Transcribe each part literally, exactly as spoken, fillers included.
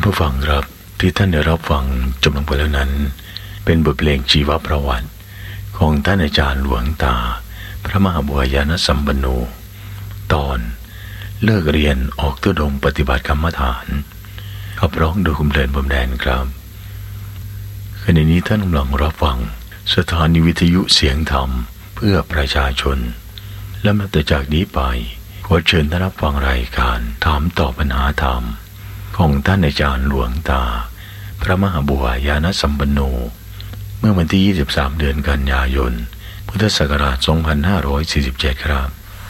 ผู้ฟังครับที่ท่านได้รับฟังจบลงไปแล้วนั้นเป็นบทเพลงชีวประวัติของท่านอาจารย์หลวงตาพระมหาบัวยานสัมปันโนตอนเลิกเรียนออกธุดงค์ปฏิบัติกรรมฐานขับร้องโดยคุณเพลินพรหมแดนครับขณะนี้ท่านกำลังรับฟังสถานีวิทยุเสียงธรรมเพื่อประชาชนและนับจากนี้ไปขอเชิญท่านรับฟังรายการถามตอบปัญหาธรรมของท่านอาจารย์หลวงตาพระมหาบัวยานสัมปันโนเมื่อวันที่ยี่สิบสามเดือนกันยายนพุทธศักราชสองพันห้าร้อยสี่สิบเจ็ดครับ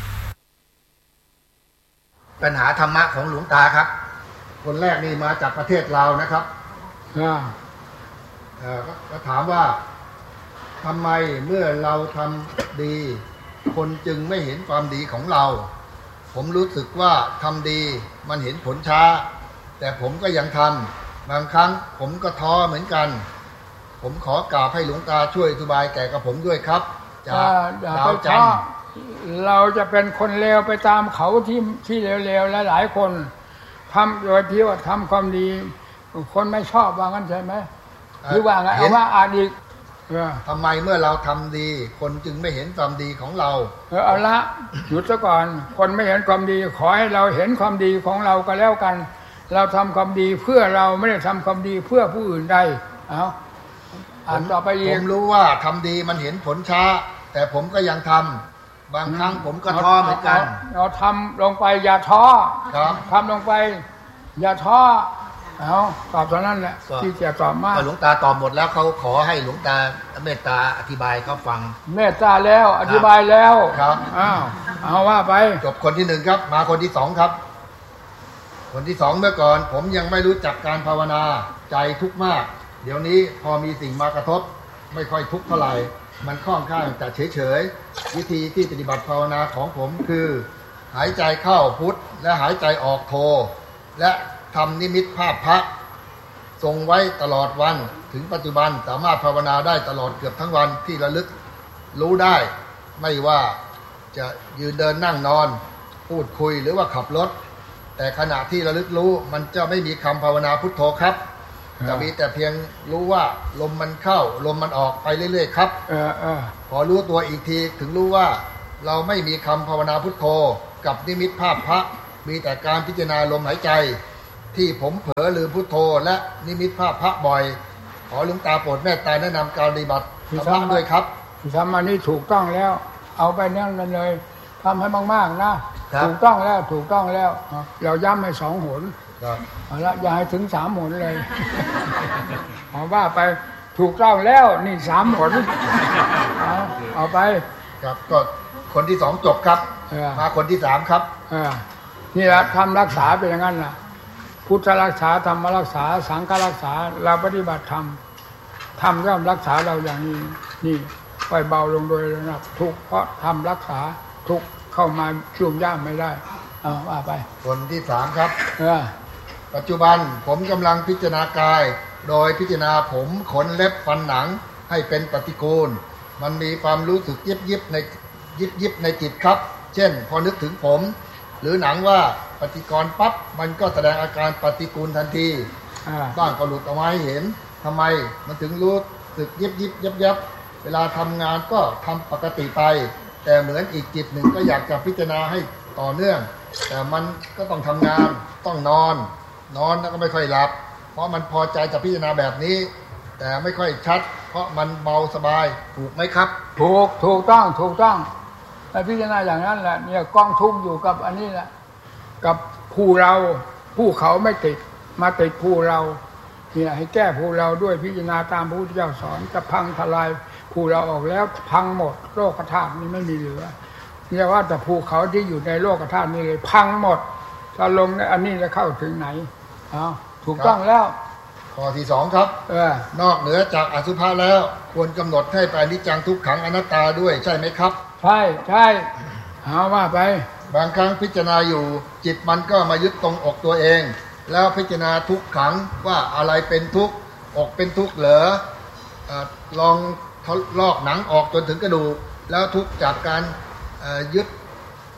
ปัญหาธรรมะของหลวงตาครับคนแรกนี่มาจากประเทศลาวนะครับอ่าเอ่อก็ถามว่าทำไมเมื่อเราทำดีคนจึงไม่เห็นความดีของเราผมรู้สึกว่าทำดีมันเห็นผลช้าแต่ผมก็ยังทำบางครั้งผมก็ท้อเหมือนกันผมขอกราบให้หลวงตาช่วยอธิบายแก่กับผมด้วยครับจากดาวจันทร์เราจะเป็นคนเลวไปตามเขาที่ที่เลวๆและหลายคนทำโดยที่ว่าทำความดีคนไม่ชอบว่างั้นใช่ไหมหรือว่าไงเอาว่าอาดีทำไมเมื่อเราทำดีคนจึงไม่เห็นความดีของเราเออเอาละหยุดซะก่อนคนไม่เห็นความดีขอให้เราเห็นความดีของเราก็แล้วกันเราทำความดีเพื่อเราไม่ได้ทำความดีเพื่อผู้อื่นใดเอาอ่านต่อไปอีกผมรู้ว่าทำดีมันเห็นผลช้าแต่ผมก็ยังทำบางครั้งผมก็ท้อเหมือนกันเราทำลงไปอย่าท้อทำลงไปอย่าท้อเอาตอบตอนนั้นแหละที่จะตอบมากหลวงตาตอบหมดแล้วเขาขอให้หลวงตาเมตตาอธิบายเขาฟังเมตตาแล้วอธิบายแล้วครับอ้าวเอาว่าไปจบคนที่หนึ่งครับมาคนที่สองครับคนที่สองเมื่อก่อนผมยังไม่รู้จักการภาวนาใจทุกข์มากเดี๋ยวนี้พอมีสิ่งมากระทบไม่ค่อยทุกข์เท่าไหร่มันค่อนข้างจะเฉยๆวิธีที่ปฏิบัติภาวนาของผมคือหายใจเข้าพุทและหายใจออกโทและทำนิมิตภาพพระทรงไว้ตลอดวันถึงปัจจุบันสามารถภาวนาได้ตลอดเกือบทั้งวันที่ระลึกรู้ได้ไม่ว่าจะยืนเดินนั่งนอนพูดคุยหรือว่าขับรถแต่ขณะที่ระลึกรู้มันจะไม่มีคำภาวนาพุทโธครับจะมีแต่เพียงรู้ว่าลมมันเข้าลมมันออกไปเรื่อยๆครับเออเออพอรู้ตัวอีกทีถึงรู้ว่าเราไม่มีคำภาวนาพุทโธกับนิมิตภาพพระมีแต่การพิจารณาลมหายใจที่ผมเผลอลืมพุทโธและนิมิตภาพพระบ่อยขอหลวงตาโปรดเมตตาแนะนำการปฏิบัติธรรมะด้วยครับทำมานี่ถูกต้องแล้วเอาไปนั่นกันเลยทำให้มากๆนะถูกต้องแล้วถูกต้องแล้วเราย้ำให้สองหนเอาละอย่าให้ถึงสามหนเลยเอาว่าไปถูกต้องแล้วนี่สามหนเอาเอาไปครับก็คนที่สองจบครับมาคนที่สามครับนี่แหละทำรักษาเป็นอย่างนั้นล่ะพุทธรักษาธรรมรักษาสังฆรักษาเราปฏิบัติธรรมธรรมย่อมรักษาเราอย่างนี้นี่ปล่อยเบาลงโดยระดับทุกข์เพราะธรรมรักษาทุกข์เข้ามาช่วงย่ามไม่ได้เอาว่าไปคนที่สามครับปัจจุบันผมกำลังพิจารณากายโดยพิจารณาผมขนเล็บฟันหนังให้เป็นปฏิกูลมันมีความรู้สึกยิบยิบในยิบยิบในจิตครับเช่นพอนึกถึงผมหรือหนังว่าปฏิกรณ์ปั๊บมันก็แสดงอาการปฏิกูลทันทีบ้างก็หลุดออกมาให้เห็นทำไมมันถึงรู้สึกยิบยิบยับยับเวลาทำงานก็ทำปกติไปแต่เหมือนอีกจิตหนึ่งก็อยากจะพิจารณาให้ต่อเนื่องแต่มันก็ต้องทำงานต้องนอนนอนแล้วก็ไม่ค่อยหลับเพราะมันพอใจจะพิจารณาแบบนี้แต่ไม่ค่อยชัดเพราะมันเบาสบายถูกไหมครับถูกถูกต้องถูกต้องแต่พิจารณาอย่างนั้นแหละเนี่ยกองทุกข์อยู่กับอันนี้แหละกับผู้เราผู้เขาไม่ติดมาติดผู้เราเนี่ยให้แก้ผู้เราด้วยพิจารณาตามพระพุทธเจ้าสอนจะพังทลายผู้เราออกแล้วพังหมดโลกธาตุนี้ไม่มีเหลือเรียกว่าแต่ภูเขาที่อยู่ในโลกธาตุนี้เลยพังหมดถ้าลงในอันนี้จะเข้าถึงไหนอ้าวถูกต้องแล้วข้อที่สองครับเออนอกเหนือจากอสุภะแล้วควรกำหนดให้ไปอนิจจังทุกขังอนัตตาด้วยใช่ไหมครับใช่ใช่เอาว่าไปบางครั้งพิจารณาอยู่จิตมันก็มายึดตรงอกตัวเองแล้วพิจารณาทุกขังว่าอะไรเป็นทุกข์อกเป็นทุกข์เหรอลองลอกหนังออกจนถึงกระดูกแล้วทุกข์จากการยึด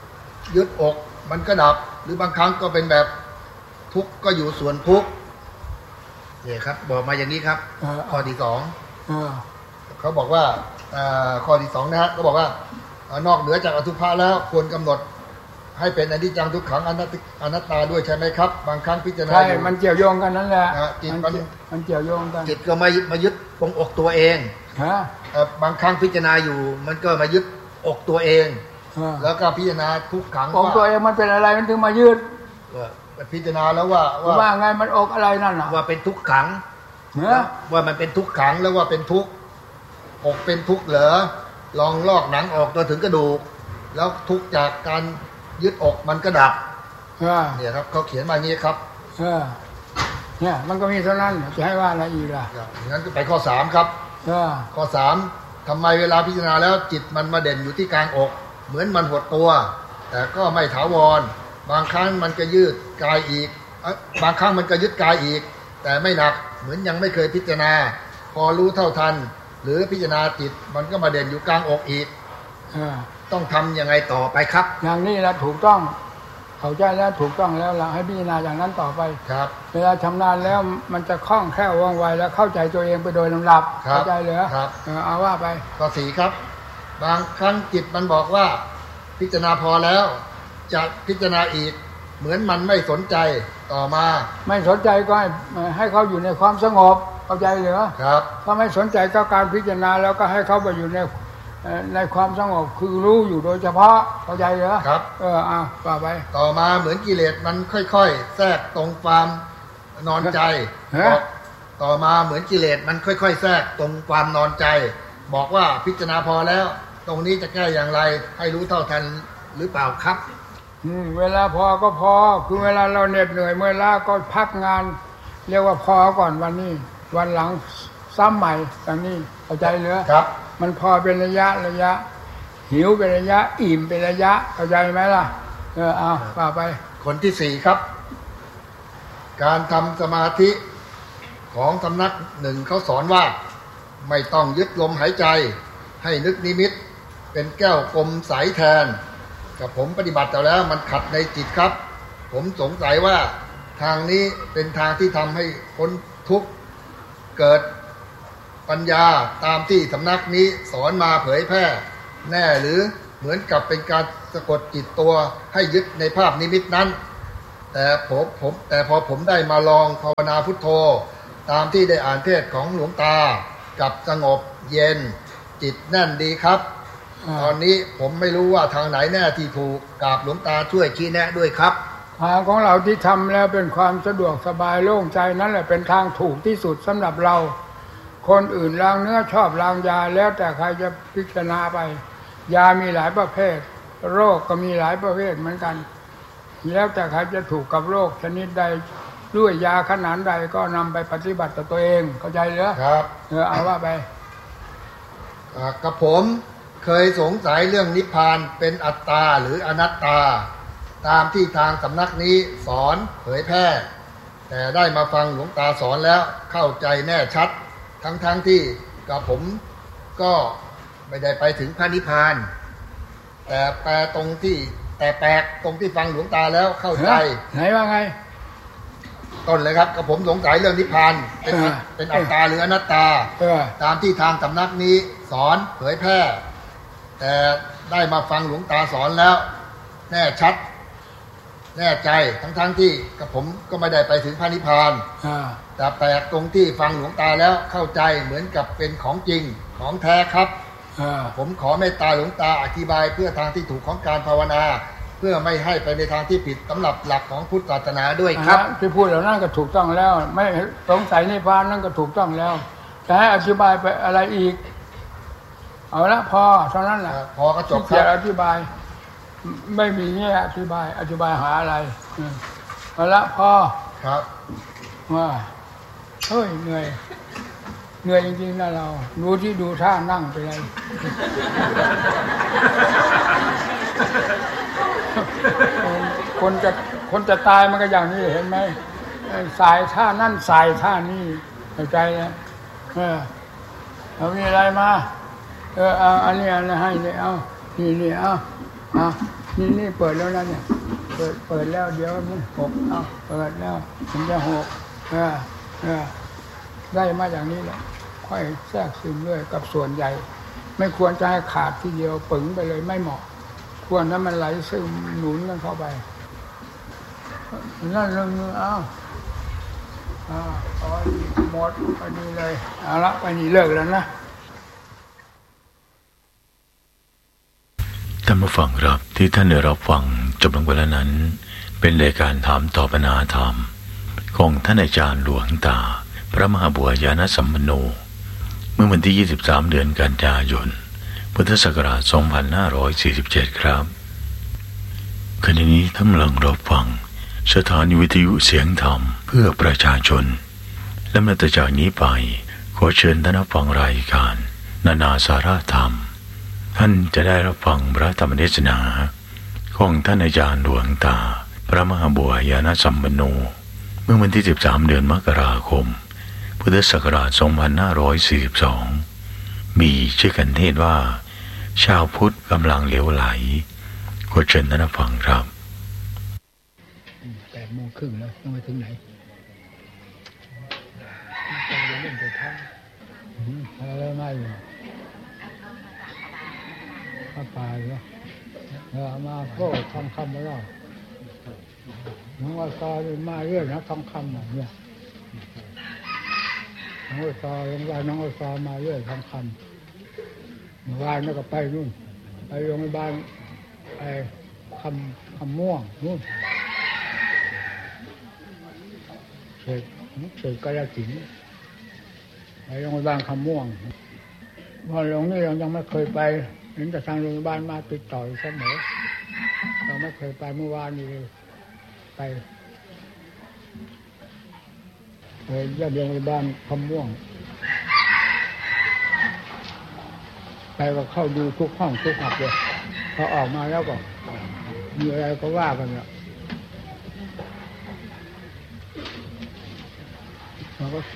ยึดอกมันก็ดับหรือบางครั้งก็เป็นแบบทุกข์ก็อยู่ส่วนทุกข์เนี่ยครับบอกมาอย่างนี้ครับข้อที่สองเขาบอกว่าข้อที่สองนะฮะเขาบอกว่านอกเหนือจากอสุภะแล้วควรกำหนดให้เป็นอนิจจังทุกขังอนัตตาด้วยใช่ไหมครับบางครั้งพิจารณาใช่มันเกี่ยวโยงกันนั่นแหละจิตมันเกี่ยวโยงกันจิตก็มามายึดตรงอกตัวเองบางครั้งพิจารณาอยู่มันก็มายึดอกตัวเองแล้วก็พิจารณาทุกขังอกตัวเองมันเป็นอะไรมันถึงมายึดพิจารณาแล้วว่าว่าไงมันอกอะไรนั่นน่ะว่าเป็นทุกขังว่ามันเป็นทุกขังแล้วว่าเป็นทุกอกเป็นทุกเหรอลองลอกหนังออกตัวถึงกระดูกแล้วทุกจากการยึดอกมันก็ดับเนี่ยครับเขาเขียนมาอย่างนี้ครับเนี่ยมันก็มีเท่านั้นจะให้ว่าอะไรอีกล่ะงั้นก็ไปข้อสามครับข้อสามทำไมเวลาพิจารณาแล้วจิตมันมาเด่นอยู่ที่กลางอกเหมือนมันหดตัวแต่ก็ไม่ถาวรบางครั้งมันก็ยืดกายอีกบางครั้งมันก็ยึดกายอีกแต่ไม่หนักเหมือนยังไม่เคยพิจารณาพอรู้เท่าทันหรือพิจารณาจิตมันก็มาเด่นอยู่กลางอกอีกต้องทำยังไงต่อไปครับอย่างนี้แล้วถูกต้องเข้าใจแล้วถูกต้องแล้วเราให้พิจารณาอย่างนั้นต่อไปครับเวลาชำนาญแล้วมันจะคล่องแคล่วว่องไวแล้วเข้าใจตัวเองไปโดยลำดับเข้าใจเลยครับเอาว่าไปข้อสี่ครับบางครั้งจิตมันบอกว่าพิจารณาพอแล้วจะพิจารณาอีกเหมือนมันไม่สนใจต่อมาไม่สนใจก็ให้ให้เขาอยู่ในความสงบเข้าใจเหรอครับถ้าไม่สนใจก็การพิจารณาแล้วก็ให้เขาไปอยู่ในในความสงบคือรู้อยู่โดยเฉพาะเข้าใจเหรอครับเอออ่ะต่อไปต่อมาเหมือนกิเลสมันค่อยๆแทรกตรงความนอนใจต่อมาเหมือนกิเลสมันค่อยๆแทรกตรงความนอนใจบอกว่าพิจารณาพอแล้วตรงนี้จะแก้อย่างไรให้รู้เท่าทันหรือเปล่าครับอืมเวลาพอก็พอคือเวลาเราเหน็ดเหนื่อยเมื่อล้าก็พักงานเรียกว่าพอก่อนวันนี้วันหลังซ้ำใหม่อย่างนี้เข้าใจเหรอครับมันพอเป็นระยะระยะหิวเป็นระยะอิ่มเป็นระยะเข้าใจไหมล่ะเออเอาต่อไปคนที่สี่ครับการทำสมาธิของสำนักหนึ่งเขาสอนว่าไม่ต้องยึดลมหายใจให้นึกนิมิตเป็นแก้วกลมใสแทนกับผมปฏิบัติแต่แล้วมันขัดในจิตครับผมสงสัยว่าทางนี้เป็นทางที่ทำให้พ้นทุกข์เกิดปัญญาตามที่สำนักนี้สอนมาเผยแพร่แน่หรือเหมือนกับเป็นการสะกดจิตตัวให้ยึดในภาพนิมิตนั้นแต่ผมผมแต่พอผมได้มาลองภาวนาพุทโธตามที่ได้อ่านเทศของหลวงตากับสงบเย็นจิตแน่นดีครับตอนนี้ผมไม่รู้ว่าทางไหนแน่ที่ถูกกราบหลวงตาช่วยชี้แนะด้วยครับทางของเราที่ทำแล้วเป็นความสะดวกสบายโล่งใจนั่นแหละเป็นทางถูกที่สุดสำหรับเราคนอื่นล้างเนื้อชอบล้างยาแล้วแต่ใครจะพิจารณาไปยามีหลายประเภทโรคก็มีหลายประเภทเหมือนกันแล้วแต่ใครจะถูกกับโรคชนิดใดด้วยยาขนาดใดก็นำไปปฏิบัติต่อตัวเองเข้าใจเหรอครับเออเอาว่าไปกับผมเคยสงสัยเรื่องนิพพานเป็นอัตตาหรืออนัตตาตามที่ทางสำนักนี้สอนเผยแพร่แต่ได้มาฟังหลวงตาสอนแล้วเข้าใจแน่ชัดทั้งๆ ท, ที่กับผมก็ไม่ได้ไปถึงพระนิพพานแต่แปลตรงที่แต่แปลกตรงที่ฟังหลวงตาแล้วเข้าใจไหนว่าไงต้นเลยครับกับผมสงสัยเรื่องนิพพานเป็นเป็นอัตตาหรืออนัตตาตามที่ทางสำนักนี้สอนเผยแพร่แต่ได้มาฟังหลวงตาสอนแล้วแน่ชัดแน่ใจทั้งๆ ท, ที่กับผมก็ไม่ได้ไปถึงพระนิพพานแต่แปลกตรงที่ฟังหลวงตาแล้วเข้าใจเหมือนกับเป็นของจริงของแท้ครับผมขอเมตตาหลวงตาอธิบายเพื่อทางที่ถูกของการภาวนาเพื่อไม่ให้ไปในทางที่ผิดสำหรับหลักของพุทธศาสนาด้วยครับที่พูดเหล่านั้นก็ถูกต้องแล้วไม่สงสัยนิพพานนั่นก็ถูกต้องแล้วแต่ให้อธิบายไปอะไรอีกเอาละพอเท่านั้นแหละพอก็จบครับอธิบายไม่มีแง่อธิบายอธิบายหาอะไรเอาละพอครับว่าเฮ้ยเหนื่อยเหนื่อยจริงๆนะเราดูที่ดูท่านั่งไปเลยคนจะคนจะตายมันก็อย่างนี้เห็นไหมสายท่านั่นสายท่านี่เข้าใจนะเออเอามีอะไรมาเออเอาอันนี้อันนี้ให้เนี่ยเอานี่นี่เอาเอานี่นี่เปิดแล้วนะเนี่ยเปิดเปิดแล้วเดี๋ยวมันหกเอาเปิดแล้วมันจะหกเออเออได้มาอย่างนี้แหละค่อยแทรกซึมเรื่อยกับส่วนใหญ่ไม่ควรจะให้ขาดทีเดียวปึ๋งไปเลยไม่เหมาะควรให้มันไหลซึมหนุนกันเข้าไปนั่นเรื่องนึงอ้าวอ้าวอ๋อหมดไปนี่เลยเอาละไปนี่เลิกแล้วนะท่านผู้ฟังครับที่ท่านได้รับฟังจบลงไปแล้วนั้นเป็นรายการถามตอบปัญหาธรรมของท่านอาจารย์หลวงตาพระมหาบัวญาณสัมปันโนเมื่อวันที่ยี่สิบสามเดือนกันยายนพุทธศักราชสองพันห้าร้อยสี่สิบเจ็ดครับขณะนี้ท่านกำลังรับฟังสถานีวิทยุเสียงธรรมเพื่อประชาชนและนับจากนี้ไปขอเชิญท่านรับฟังรายการนานาสาระธรรมท่านจะได้รับฟังพระธรรมเทศนาของท่านอาจารย์หลวงตาพระมหาบัวญาณสัมปันโนเมื่อวันที่สิบสามเดือนมกราคมพุทธศักราชสองพันห้าร้อยสี่สิบสองมีชื่อกันเทศว่าชาวพุทธกำลังเหลวไหลขอเชิญท่านฟังครับแปดโมงครึ่งแล้วยังไม่ถึงไหนไปเล่นแต่ท่าอะไรไม่อยู่ข้าป่าเนาะเรามาโก้ทองคำมาแล้วน้องว่าซอมาเรื่อยนะทองคำเนี่ยน้องว่าซอลงว่าน้องว่าซอมาเรื่อยทองคำวานแล้วก็ไปนู่นไปโรงพยาบาลไอ้คำคำม่วงนู่นเสกเสกกระจิ๋งไปโรงพยาบาลคำม่วงพอลงนี่เรายังไม่เคยไปเห็นแต่ทางโรงพยาบาลมาติดต่อเสมอเราไม่เคยไปเมื่อวานนี้ไปไปโรงพยาบาลคำม่วงไปก็เข้าดูทุกห้องทุกหับเลยพอออกมาแล้วก็มีอะไรก็ว่ากันเนี่ยเราก็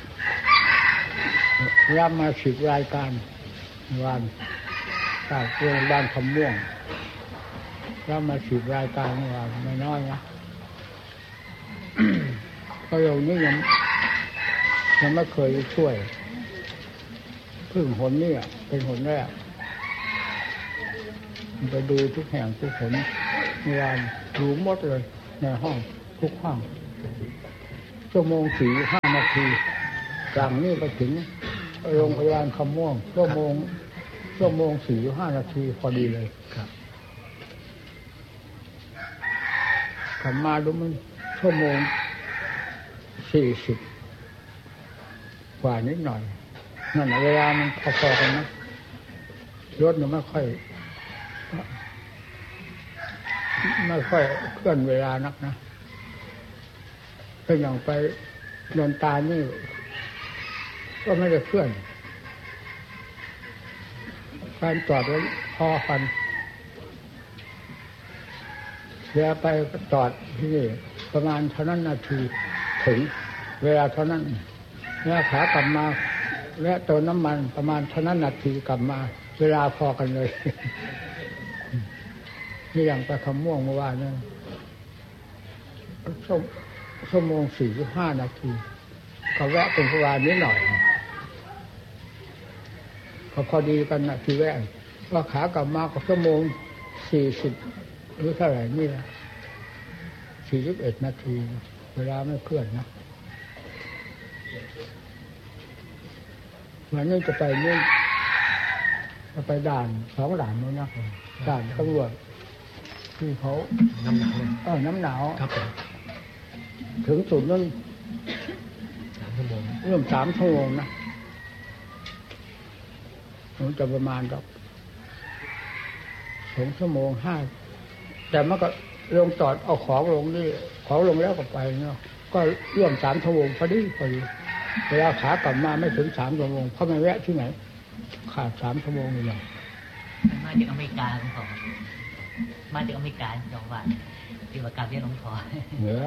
รับมาสิบรายการวันจากโรงพยาบาลคำม่วงรับมาสิบรายการวันไม่น้อยนะก็เรานี่ยังยังไม่เคยช่วยเพิ่งหนนี่เป็นหนแรกไปดูทุกแห่งทุกหนเมื่อวานดูหมดเลยในห้องทุกห้องชั่วโมงสี่ห้านาทีจากนี้ไปถึงโรงพยาบาลคำม่วงชั่วโมงชั่วโมงสี่ห้านาทีพอดีเลยครับกลับมาดูมันชั่วโมงสี่สิบกว่านิดหน่อยนั่นเวลามันพอๆกันนะรถเนี่ยไม่ค่อยไม่ค่อยเคลื่อนเวลานักนะถ้าอย่างไปโดนตานี่ก็ไม่ได้เคลื่อนการจอดไว้พอคันเวลาไปจอดที่นี่ประมาณเท่านั้นนาทีถึงเวลาเท่านั้นเวลาขากลับมาแวะเติมน้ำมันประมาณเท่านั้นนาทีกลับมาเวลาพอกันเลยนี่อย่างไปคำม่วงเมื่อวานเนี่ยชั่วโมงสี่สิบห้านาทีก็แวะเป็นเมื่อวานนิดหน่อยก็พอดีกันนะที่แวะว่าขากลับมาก็ชั่วโมงสี่สิบหรือเท่าไหร่นี่นะสี่สิบเอ็ดนาทีเวลาไม่เคลื่อนนะวันนี้จะไปนี่จะไปด่านสองด่านนู้นนะด่านตำรวจที่เขาน้ำหนาวเออน้ำหนาวครับผมถึงสุดนั้นสามชั่วโมงเริ่มสามชั่วโมงนะมันจะประมาณกับสองชั่วโมงห้าแต่มันก็ลงจอดเอาของลงนี่ของลงแล้วก็ไปเนาะก็ร่วมสามชั่วโมงพอดีพอดีเวลาขากลับมาไม่ถึงสามชั่วโมงเพราะไม่แวะที่ไหนขาดสามชั่วโมงเลยมาจากอเมริกาคุณพ่อมาจากอเมริกาสองวันที่ประกาศเรียนหลวงพ่อเหนือ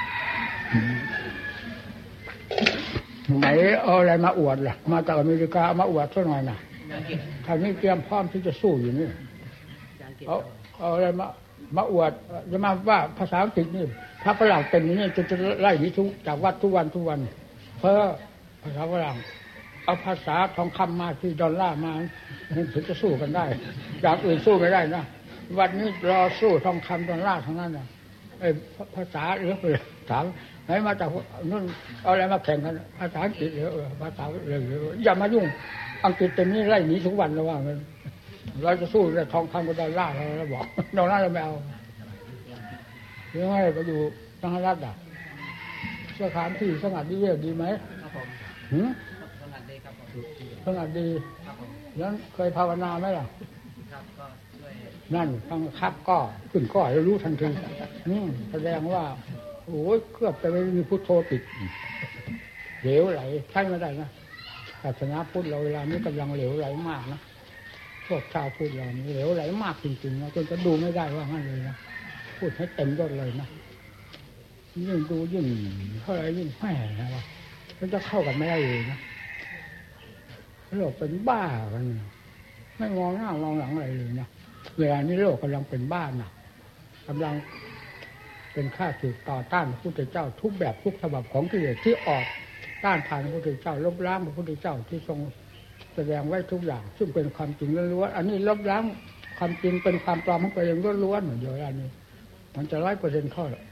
ไหนเอาอะไรมาอวดล่ะมาจากอเมริกามาอวดสักหน่อยนะทางนี้เตรียมพร้อมที่จะสู้อยู่นี่เอาเอาอะไรมามาอวดจะมาว่าภาษาอังกฤษนี่พระฝรั่งเป็นนี่จะจะไล่นี้ทุกจากวัดทุกวันทุกวันเพราะภาษาฝรั่งเอาภาษาทองคำมาที่ดอลลาร์มาถึงจะสู้กันได้อย่างอื่นสู้ไม่ได้นะวันนี้รอสู้ทองคำดอลลาร์ทั้งนั้นนะไอ้ภาษาหรือถามไหนมาจากนู่นเอาอะไรมาแข่งกันภาษาอังกฤษหรือภาษาอะไรอย่ามายุ่งอังกฤษเต็มนี้ไล่หนีทุกวันแล้วว่ามันเราจะสู้แต่ทองคำกับดอลลาร์เราบอกดอลลาร์เราไม่เอาเรื่องอะไรก็อยู่สหรัฐอ่ะสถานที่สงัดดีเยี่ยดีไหมครับผมหืมสงัดดีครับผมสงัดดีครับผมแล้วเคยภาวนาไหมล่ะครับก็ช่วยนั่นฟังครับก็ขึ้นก็รู้ทันทีนี่แสดงว่าโอ้ยเกือบจะไม่มีพุทโธติดเหลวไหลใช่ไม่ได้นะศาสนาพุทธเราเวลานี้กำลังเหลวไหลมากนะพวกชาวพุทธเราเหลวไหลมากจริงๆนะจนจะดูไม่ได้ว่างั้นเลยนะพูดให้เต็มยศเลยนะยิ่งดูยิ่งเท่าไรยิ่งแหม่นะว่ามันจะเข้ากันไม่ได้เลยนะโลกเป็นบ้ากันไม่มองหน้ามองหลังอะไรเลยนะเวลานี้โลกกำลังเป็นบ้าหนักกำลังเป็นข้าศึกต่อต้านพระพุทธเจ้าทุกแบบทุกฉบับของกิเลสที่ออกต้านทานพระพุทธเจ้าลบล้างพระพุทธเจ้าที่ทรงแสดงไว้ทุกอย่างซึ่งเป็นความจริงล้วนๆอันนี้ลบล้างความจริงเป็นความปลอมของตัวเองล้วนๆเหมือนเดียวกันนี้มันจะร้อยเปอร์เซ็นต์ข้อหรอก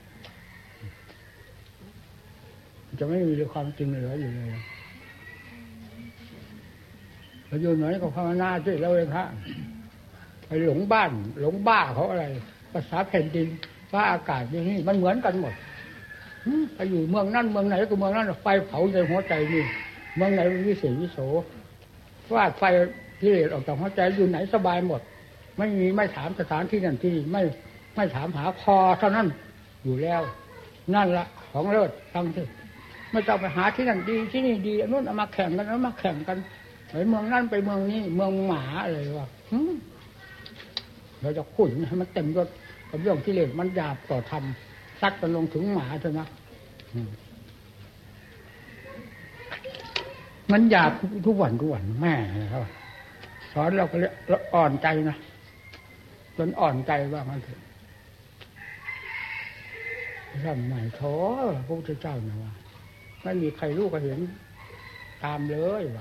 จะไม่มีความจริงเหลืออยู่เลยเราอยู่ไหนก็ภาวนาที่เราเองฮะไปหลงบ้านหลงบ้าเขาอะไรภาษาแผ่นดินฟ้าอากาศอย่างนี้มันเหมือนกันหมดไปอยู่เมืองนั่นเมืองไหนก็เมืองนั้นไฟเผาในหัวใจนี่เมืองไหนมันวิเศษวิโสว่าไฟกิเลสออกจากหัวใจอยู่ไหนสบายหมดไม่มีไม่ถามสถานที่นั่นที่ไม่ไม่ถามหาพอเท่านั้นอยู่แล้วนั่นละของเลิศทั้งที่ไม่ต้องไปหาที่นั่นดีที่นี่ดีนู่นเอามาแข่งกันแล้วมาแข่งกันไปเมืองนั่นไปเมืองนี้เมืองหมาอะไรวะเราจะขุ่นให้มันเต็มยศกับเรื่องกิเลสมันหยาบต่อธรรมซัดกันลงถึงหมาเถอะนะมันหยาบทุกวันทุกวันแม่ครับสอนเราก็เลยอ่อนใจนะจนอ่อนใจว่ามันเถอะท่านใหม่ท้อพระพุทธเจ้านะว่าไม่มีใครรู้ก็เห็นตามเลยว่า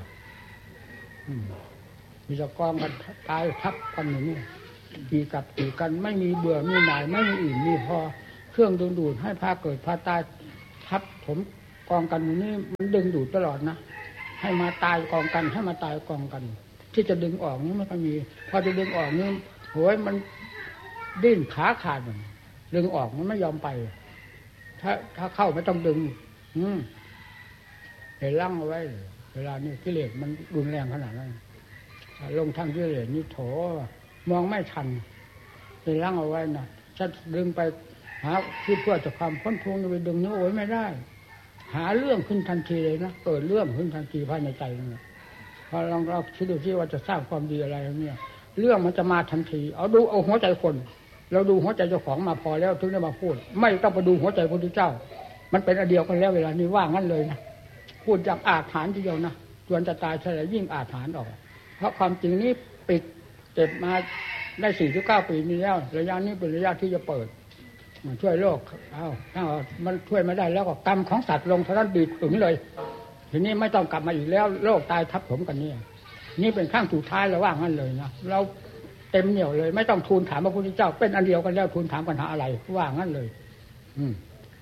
มีจะกองกันตายทับกันอย่างนี้ตีกับตีกันไม่มีเบื่อมีหน่ายไม่มีอื่นมีพอเครื่องดึงดูดให้พาเกิดพาตายทับผมกองกันอย่างนี้มันดึงดูดตลอดนะให้มาตายกองกันให้มาตายกองกันที่จะดึงออกนี่ไม่ค่อยมีพอจะดึงออกนี่โหยมันดิ้นขาขาดมันดึงออกมันไม่ยอมไปถ้าถ้าเข้าไม่ต้องดึงอืมเห็นลั่งเอาไว้เวลานี้กิเลสมันรุนแรงขนาดนั้นลงทางกิเลสนี่โถมองไม่ทันเห็นลั่งเอาไว้นะจะดึงไปหาที่เพื่อจะความพ้นทุกข์ไปดึงนี่โอ้ยไม่ได้หาเรื่องขึ้นทันทีเลยนะเปิดเรื่องขึ้นทันทีภายในใจนี่พอลองเราคิดดูที่ว่าจะสร้างความดีอะไรเนี่ยเรื่องมันจะมาทันทีเอาดูเอาหัวใจคนเราดูหัวใจเจ้าของมาพอแล้วถึงได้มาพูดไม่ต้องไปดูหัวใจพระพุทธเจ้ามันเป็นอันเดียวกันแล้วเวลานี้ว่างั้นเลยนะพูดอย่างอาถรรพ์ทีเดียวนะจวนจะตายเฉลยยิ่งอาถรรพ์ออกเพราะความจริงนี้ปิดเก็บมาได้สี่ถึงเก้าปีนี้แล้วระยะนี้เป็นระยะที่จะเปิดมันช่วยโลกเอาถ้ามันช่วยไม่ได้แล้วก็กรรมของสัตว์ลงเท่านั้นบีบถึงเลยทีนี้ไม่ต้องกลับมาอีกแล้วโลกตายทับผมกันนี่นี่เป็นข้างสุดท้ายแล้วว่างั้นเลยนะเราเต็มเหนี่ยวเลยไม่ต้องทูลถามพระพุทธเจ้าเป็นอันเดียวกันแล้วทูลถามปัญหาอะไรว่างั้นเลยอืม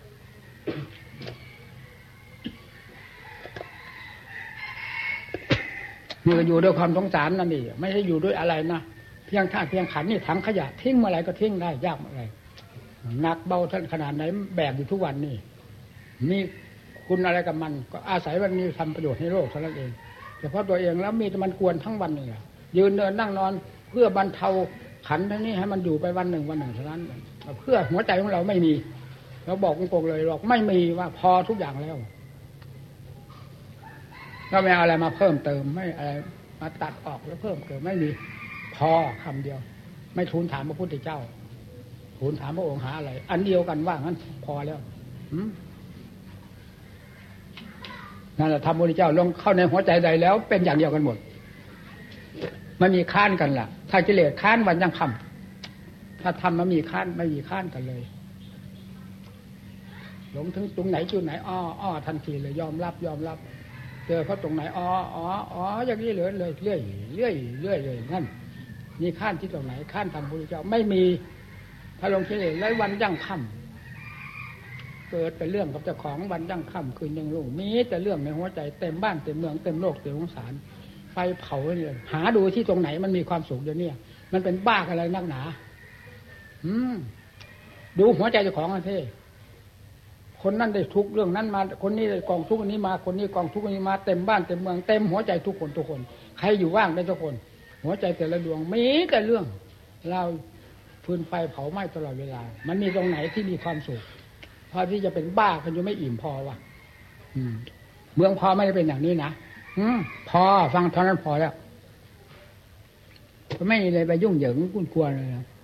นี่ก็อยู่ด้วยความสงสารนั่นนี่ไม่ได้อยู่ด้วยอะไรนะเพียงท่าเพียงขันนี่ถังขยะทิ้งเมื่อไรก็ทิ้งได้ยากเมื่อไรหนักเบาท่านขนาดไหนแบกอยู่ทุกวันนี่มีคุณอะไรกับมันก็อาศัยมันมีทำประโยชน์ให้โลกเท่านั้นเองเฉพาะตัวเองแล้วมีแต่มันกวนทั้งวันนี่แหละยืนเดินนั่งนอนเพื่อบรรเทาขันทั้งนี้ให้มันอยู่ไปวันหนึ่งวันหนึ่งเท่านั้นเพื่อหัวใจของเราไม่มีเราบอกตรงๆเลยบอกไม่มีว่าพอทุกอย่างแล้วก็ไม่เอาอะไรมาเพิ่มเติมไม่อะไรมาตัดออกแล้วเพิ่มเติมไม่มีพอคำเดียวไม่ทูลถามพระพุทธเจ้าทูลถามพระองค์หาอะไรอันเดียวกันว่างั้นพอแล้วนั่นแหละธรรมพระพุทธเจ้าลงเข้าในหัวใจใดแล้วเป็นอย่างเดียวกันหมดไม่มีค้านกันล่ะถ้ากิเลสค้านวันยังคำถ้าทำมันมีค้านไม่มีค้านกันเลยหลงถึงตรงไหนจุดไหนอ้ออ้อทันทีเลยยอมรับยอมรับเจอเขาตรงไหนอ๋ออ๋ออ๋ออย่างนี้เลยเลยเรื่อยเรื่อยเรื่อยเลยนั่นมีขั้นที่ตรงไหนขั้นทำพระพุทธเจ้าไม่มีถ้าลงเฉลยแล้ววันยั่งค่ำเกิดเป็นเรื่องกับเจ้าของวันยั่งค่ำคืนยังรุ่งมีแต่เรื่องในหัวใจเต็มบ้านเต็มเมืองเต็มโลกเต็มสงสารไฟเผาเลยหาดูที่ตรงไหนมันมีความสุขเดี๋ยวนี้มันเป็นบ้าอะไรนักหนาอืมดูหัวใจเจ้าของอันเท่คนนั้นได้ทุกเรื่องนั้นมาคนนี้ได้กองทุกอันนี้มาคนนี้กองทุกอันนี้มาเต็มบ้านเต็มเมืองเต็มหัวใจทุกคนทุกคนใครอยู่ว่างได้ทุกคนหัวใจแต่ละดวงมีแต่เรื่องเราฟืนไฟเผาไหม้ตลอดเวลามันมีตรงไหนที่มีความสุขพอที่จะเป็นบ้ากันอยู่ไม่อิ่มพอวะอืมเมืองพอไม่ได้เป็นอย่างนี้นะอืมพอฟังเท่านั้นพอแล้วไม่มีอะไรไปยุ่งเหยิงกุ้นกวนเลยนะ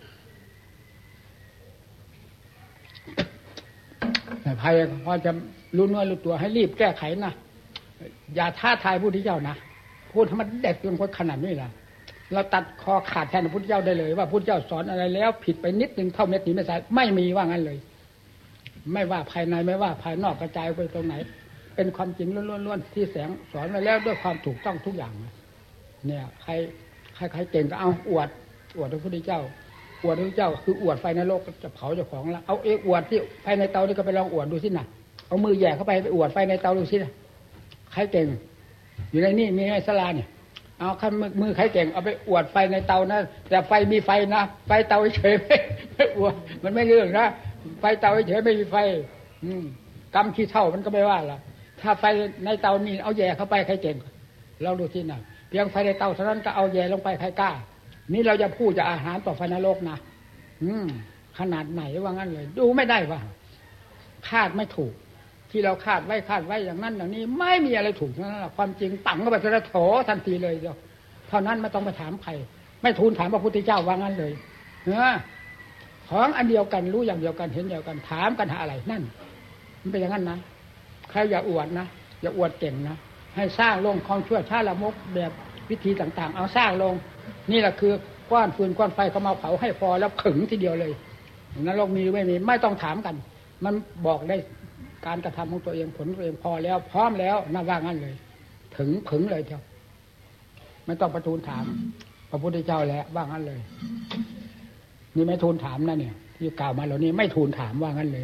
แต่ภัยพอจะรู้เนื้อรู้ตัวให้รีบแก้ไขนะอย่าท้าทายพระพุทธเจ้านะพูดให้มันเด็ดจนคนขนาดนี้ล่ะเราตัดคอขาดแทนพระพุทธเจ้าได้เลยว่าพระพุทธเจ้าสอนอะไรแล้วผิดไปนิดนึงเท่าเม็ดนี้ไม่ใช่ไม่มีว่างั้นเลยไม่ว่าภายในไม่ว่าภายนอกกระจายไปตรงไหนเป็นความจริงล้วนๆที่แสงสอนมาแล้วด้วยความถูกต้องทุกอย่างเนี่ยใครใครใครเก่งก็เอาอวดอวดพระพุทธเจ้าอวดพระพุทธเจ้าคืออวดไฟในโลกจะเผาเจ้าของแล้วเอาเออวดที่ไฟในเตานี่ก็ไปลองอวดดูสิน่ะเอามือแย่เข้าไปไปอวดไฟในเตาดูสิน่ะใครเก่งอยู่ในนี่มีไอ้สลาเนี่ยเอาขั้นมือใครเก่งเอาไปอวดไฟในเตานะแต่ไฟมีไฟนะไฟเตาเฉยไม่ไม่อวดมันไม่เรื่องนะไฟเตาเฉยไม่มีไฟอืมกำขี้เท่ามันก็ไม่ว่าละถ้าไฟในเตานี่เอาแย่เข้าไปใครเก่งเราดูที่น่ะเพียงไฟในเตาเท่านั้นก็เอาแย่ลงไปใครกล้านี่เราจะพูดจะอาหารต่อไฟนรกนะอืมขนาดไหนว่างั้นเลยดูไม่ได้ว่าคาดไม่ถูกที่เราคาดไว้คาดไว้อย่างนั้นอย่างนี้ไม่มีอะไรถูกนั่นแหละความจริงตั้งเข้าไปทีละโถทันทีเลยเดียวเท่านั้นไม่ต้องไปถามใครไม่ทูลถามพระพุทธเจ้าว่างั้นเลยเออของอันเดียวกันรู้อย่างเดียวกันเห็นเดียวกันถามกันหาอะไรนั่นมันเป็นอย่างนั้นนะใครอย่าอวดนะอย่าอวดเก่งนะให้สร้างลงความชั่วช้าละมกแบบวิธีต่างๆเอาสร้างลงนี่แหละคือก้อนฟืนก้อนไฟเขามาเผาให้พอแล้วขึงทีเดียวเลยนรกมีไม่มีไม่ต้องถามกันมันบอกได้การกระทำของตัวเองผลตัวเองพอแล้วพร้อมแล้วน่าว่างั้นเลยถึงขึงเลยเจ้าไม่ต้องประทูลถามพระพุทธเจ้าแล้วว่างั้นเลยนี่ไม่ทูลถามนะเนี่ยที่กล่าวมาเหล่านี้ไม่ทูลถามว่างั้นเลย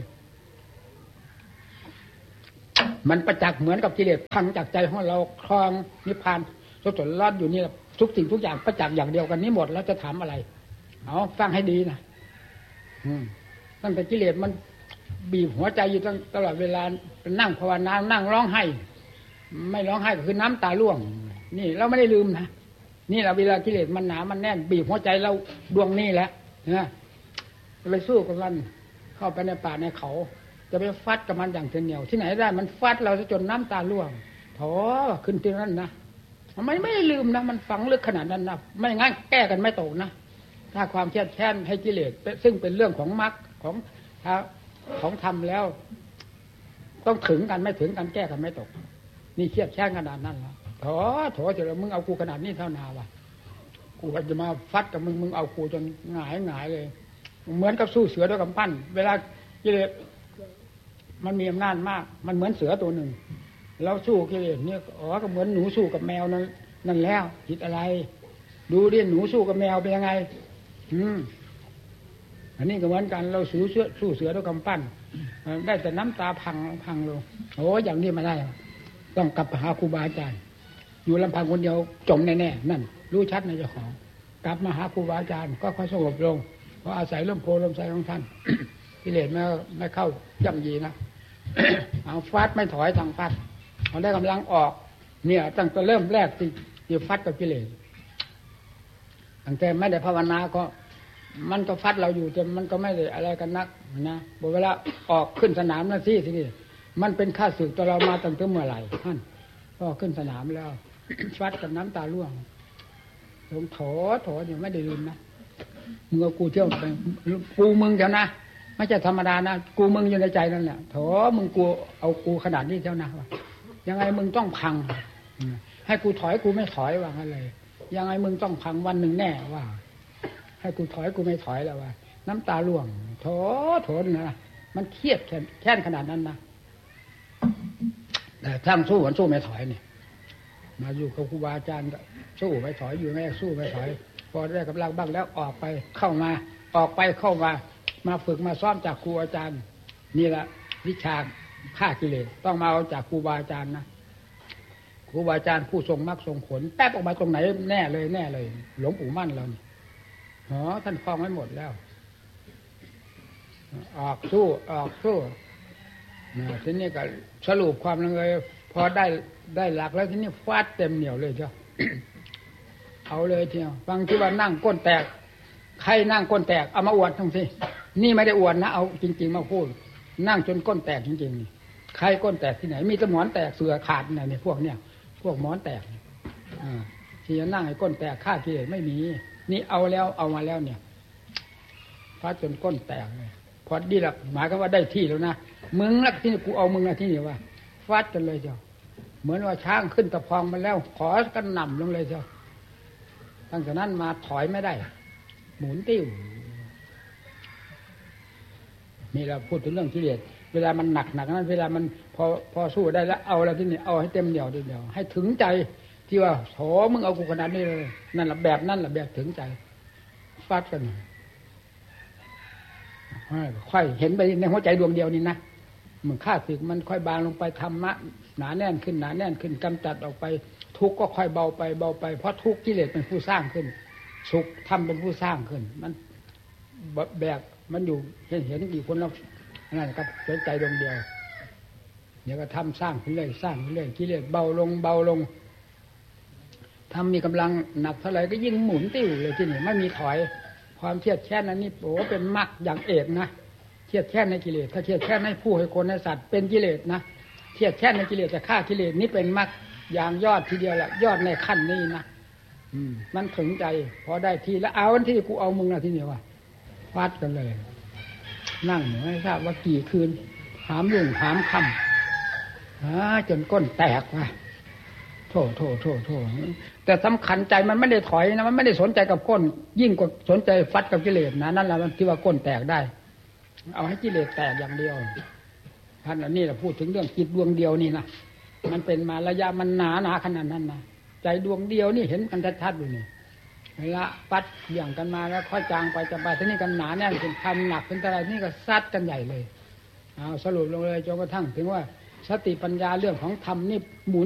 มันประจักษ์เหมือนกับกิเลสพังจากใจของเราครองนิพพานสดๆรอดอยู่นี่ทุกสิ่งทุกอย่างประจักษ์อย่างเดียวกันนี้หมดแล้วจะถามอะไรเอาฟังให้ดีนะอืมตั้งแต่กิเลสมันบีบหัวใจอยู่ตลอดเวลานั่งภาวนานั่งร้องไห้ไม่ร้องไห้ก็คือน้ำตาร่วงนี่เราไม่ได้ลืมนะนี่แหละเวลากิเลสมันหนามันแน่นบีบหัวใจเราดวงนี้แหละนะไปสู้กับมันเข้าไปในป่าในเขาจะไปฟัดกับมันอย่างเหนียวที่ไหนได้มันฟัดเราจนน้ำตาร่วงโถขึ้นที่นั่นนะไม่ไม่ได้ลืมนะมันฝังลึกขนาดนั้นนะไม่งั้นแก้กันไม่ตกนะถ้าความเครียดแค้นให้กิเลสซึ่งเป็นเรื่องของมรรคของของธรรมแล้วต้องถึงกันไม่ถึงกันแก้กันไม่ตกนี่เครียดแค้นขนาดนั้นแล้วโถโถเดี๋ยวมึงเอากูขนาดนี้เท่านาว่ะกูจะมาฟัดกับมึงมึงเอากูจนหงายหงายเลยเหมือนกับสู้เสือด้วยกำปั้นเวลากิเลสมันมีอำนาจมากมันเหมือนเสือตัวหนึ่งเราสู้กิเลสเนี่ยอ๋อก็เหมือนหนูสู้กับแมวนั่นนั่นแล้วผิดอะไรดูดิหนูสู้กับแมวเป็นยังไงอืมอันนี้ก็เหมือนกันเราสู้เสือสู้เสือด้วยกำปั้นได้แต่น้ำตาพังพังลงโอ้อย่างนี้ไม่ได้ต้องกลับไปหาครูบาอาจารย์อยู่ลำพังคนเดียวจมแน่ๆนั่นรู้ชัดในเจ้าของกลับมาหาครูบาอาจารย์ก็ค่อยสงบลงเพราะอาศัยลมโพลมใสของท่านกิเลสไม่ไม่เข้าย่ำยีนะเอาฟัดไม่ถอยทางฟัดเอาได้กำลังออกเนี่ยตั้งแต่เริ่มแรกที่ที่ฟัดกับกิเลสตั้งแต่ไม่ได้ภาวนาก็มันก็ฟัดเราอยู่แต่มันก็ไม่ได้อะไรกันนักนะบอกเวลาออกขึ้นสนามนั่นสิทีนี้มันเป็นข้าศึกตัวเรามาตั้งแต่เมื่อไหร่ท่านก็ขึ้นสนามแล้วฟัดกับน้ำตาร่วงลงโถโถเนี่ยไม่ได้ลืมนะมึงเอากูเที่ยวไปกูมึงเดี๋ยวนะไม่ใช่ธรรมดานะกูมึงอยู่ในใจนั่นแหละโถมึงกูเอากูขนาดนี้เจ้านะวะยังไงมึงต้องพังให้กูถอยกูไม่ถอยว่างั้นเลยยังไงมึงต้องพังวันหนึ่งแน่ว่าให้กูถอยกูไม่ถอยแล้วว่าน้ำตาร่วงโถโถนะมันเครียดแค่ขนาดนั้นนะแต่ทั้งสู้มันสู้ไม่ถอยเนี่ยมาอยู่กับครูบาอาจารย์ก็สู้ไปถอยอยู่แม่สู้ไปถอยพอได้กำลังบ้างแล้วออกไปเข้ามาออกไปเข้ามามาฝึกมาซ้อมจากครูอาจารย์นี่แหละวิชาฆ่ากิเลสต้องมาเอาจากครูบาอาจารย์นะครูบาอาจารย์ผู้ทรงมรรคทรงผลแป๊บออกมาตรงไหนแน่เลยแน่เลยหลวงปู่มั่นเรานี่อ๋อท่านคล้องไว้หมดแล้วออกสู้ออกสู้ทีนี้ก็สรุปความเลยพอได้ได้หลักแล้วทีนี้ฟาดเต็มเหนียวเลยเจ้า เอาเลยเที่ยวฟังที่ว่านั่งก้นแตกใครนั่งก้นแตกเอามาอวดทั้งสินี่ไม่ได้อวดนะเอาจริงๆมาพูดนั่งจนก้นแตกจริงๆนี่ใครก้นแตกที่ไหนมีแต่หมอนแตกเสือขาดไหนเนี่ยพวกเนี่ยพวกหมอนแตกอ่าที่จะนั่งให้ก้นแตกฆ่ากิเลสไม่มีนี่เอาแล้วเอามาแล้วเนี่ยฟาดจนก้นแตกเลยพอดีหลักหมายก็ว่าได้ที่แล้วนะมึงละที่นี่กูเอามึงละที่นี่ว่าฟาดกันเลยเจ้าเหมือนว่าช้างขึ้นตะพองมาแล้วขอกันหน่ำลงเลยเจ้าตั้งแต่นั้นมาถอยไม่ได้หมุนติ้วนี่เราพูดถึงเรื่องกิเลสเวลามันหนักหนักนั้นเวลามันพอพอสู้ได้แล้วเอาแล้วที่นี่เอาให้เต็มเหนียวเดียวให้ถึงใจที่ว่าโถมึงเอากูขนาดนี้เลยนั่นแหละแบบนั่นแหละแบบถึงใจฟาดกันค่อยเห็นไปในหัวใจดวงเดียวนี่นะมันค่าศึกมันค่อยบางลงไปธรรมะหนาแน่นขึ้นหนาแน่นขึ้นกำจัดออกไปทุกข์ก็ค่อยเบาไปเบาไปเพราะทุกข์กิเลสเป็นผู้สร้างขึ้นสุขธรรมเป็นผู้สร้างขึ้นมันแบกมันอยู่เห็นเห็นกี่คนแล้วนั่นครับหัวใจดวงเดียวเดี๋ยวก็ทำสร้างขึ้นเรื่อยสร้างขึ้นเรื่อยกิเลสเบาลงเบาลงทำมีกำลังหนักเท่าไหร่ก็ยิ่งหมุนติ้วเลยที่นี่ไม่มีถอยความเทียดแค้นนั้นนี่โอ้เป็นมรรคอย่างเอกนะเทียดแค้นในกิเลสถ้าเทียดแค้นให้ผู้ให้คนให้สัตว์เป็นกิเลสนะเทียดแค้นในกิเลสจะฆ่ากิเลสนี่เป็นมรรคอย่างยอดทีเดียวแหละยอดในขั้นนี้นะอืมมันถึงใจพอได้ทีแล้วเอาวันที่กูเอามึงนะที่นี่ว่าฟาดกันเลยนั่งไม่ทราบว่ากี่คืนหามลุ่งหามค่ำอ่าจนก้นแตกว่ะโถโถโถโถแต่สำคัญใจมันไม่ได้ถอยนะมันไม่ได้สนใจกับก้นยิ่งกว่าสนใจฟัดกับกิเลสนะนั่นแหละมันที่ว่าก้นแตกได้เอาให้กิเลสแตกอย่างเดียวท่านอันนี้เราพูดถึงเรื่องจิตดวงเดียวนี่นะมันเป็นมาระยะมันหนาหนาขนาดนั้นนะใจดวงเดียวนี่เห็นกันชัดๆอยู่นี่เวลาปัดอย่างกันมาแล้วค่อยจางไปจะไปที่นี่กันหนาแน่นเป็นทำหนักเป็นอะไรนี่ก็ซัดกันใหญ่เลยเอาสรุปลงเลยจนกระทั่งถึงว่าสติปัญญาเรื่องของธรรมนี่หมุน